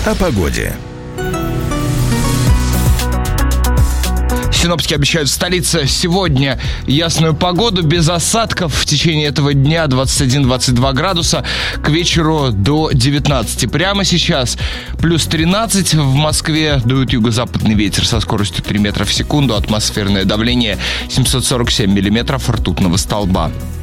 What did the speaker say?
О погоде. Синоптики обещают в столице сегодня ясную погоду, без осадков. В течение этого дня 21-22 градуса, к вечеру до 19. Прямо сейчас плюс 13 в Москве, дует юго-западный ветер со скоростью 3 метра в секунду, атмосферное давление 747 миллиметров ртутного столба.